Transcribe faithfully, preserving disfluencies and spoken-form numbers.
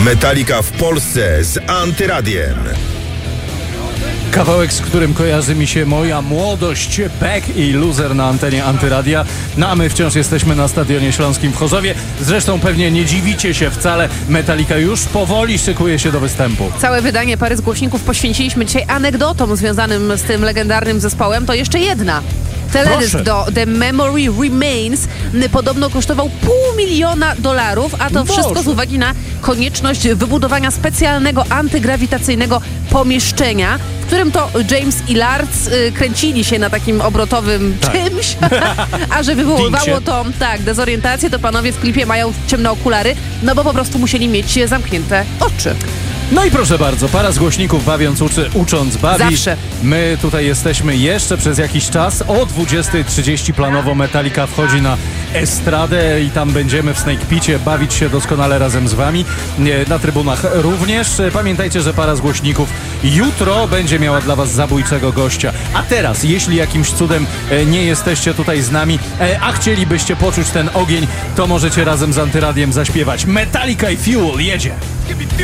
Metallica w Polsce z Antyradiem. Kawałek, z którym kojarzy mi się moja młodość, Beck i Loser na antenie Antyradia. No a my wciąż jesteśmy na Stadionie Śląskim w Chorzowie. Zresztą pewnie nie dziwicie się wcale, Metallica już powoli szykuje się do występu. Całe wydanie pary z głośników poświęciliśmy dzisiaj anegdotom związanym z tym legendarnym zespołem. To jeszcze jedna. Teledysk Proszę. do The Memory Remains podobno kosztował pół miliona dolarów, a to Boże. wszystko z uwagi na konieczność wybudowania specjalnego antygrawitacyjnego pomieszczenia, w którym to James i Lars y, kręcili się na takim obrotowym Tak. czymś, a że wywoływało Dincie. to tak, dezorientację, to panowie w klipie mają ciemne okulary, no bo po prostu musieli mieć zamknięte oczy. No i proszę bardzo, para z głośników bawiąc uczy, ucząc bawi. Zawsze. My tutaj jesteśmy jeszcze przez jakiś czas. O dwudziestej trzydzieści planowo Metallica wchodzi na estradę i tam będziemy w Snake Picie bawić się doskonale razem z wami. Nie, na trybunach również. Pamiętajcie, że para z głośników jutro będzie miała dla was zabójczego gościa. A teraz, jeśli jakimś cudem e, nie jesteście tutaj z nami, e, a chcielibyście poczuć ten ogień, to możecie razem z Antyradiem zaśpiewać. Metallica i Fuel jedzie!